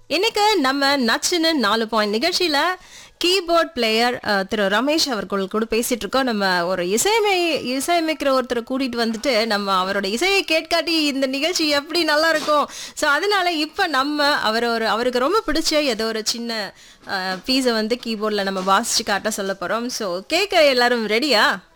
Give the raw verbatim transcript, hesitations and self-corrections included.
இன்னைக்கு நம்ம நச்சுன்னு நாலு பாயிண்ட் நிகழ்ச்சியில கீபோர்ட் பிளேயர் திரு ரமேஷ் அவர்கள் கூட பேசிட்டு இருக்கோம். நம்ம ஒரு இசையமை இசையமைக்கிற ஒருத்தரை கூட்டிட்டு வந்துட்டு நம்ம அவரோட இசையை கேட்காட்டி இந்த நிகழ்ச்சி எப்படி நல்லா இருக்கும். ஸோ அதனால இப்போ நம்ம அவர் ஒரு அவருக்கு ரொம்ப பிடிச்ச ஏதோ ஒரு சின்ன பீஸை வந்து கீபோர்டில் நம்ம வாசிச்சு காட்ட சொல்ல போகிறோம். ஸோ கேட்க எல்லாரும் ரெடியா?